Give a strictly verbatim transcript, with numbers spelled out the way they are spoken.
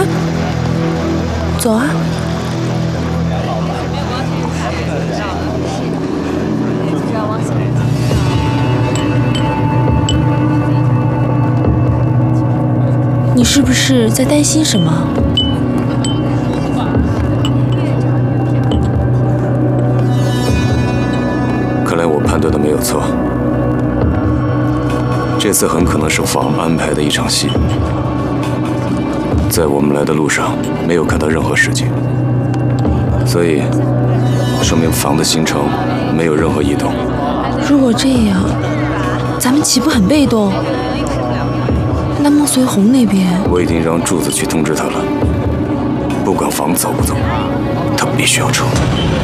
走啊！你是不是在担心什么？ 看来我判断的没有错，这次很可能是房安排的一场戏。在我们来的路上没有看到任何事情，所以说明房的行程没有任何异动。 如果这样，咱们岂不很被动？那孟随红那边， 我已经让柱子去通知他了，不管房走不走，他必须要撤。